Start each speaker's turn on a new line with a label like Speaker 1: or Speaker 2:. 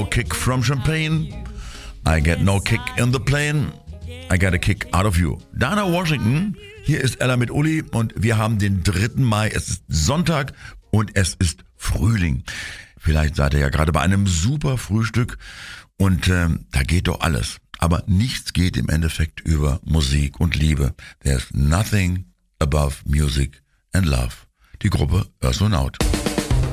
Speaker 1: kick from champagne. I get no kick in the plane. I get a kick out of you. Dana Washington, hier ist Ella mit Uli und wir haben den 3. Mai. Es ist Sonntag und es ist Frühling. Vielleicht seid ihr ja gerade bei einem super Frühstück und da geht doch alles. Aber nichts geht im Endeffekt über Musik und Liebe. There's nothing above music and love. Die Gruppe Earth, Wind & Out.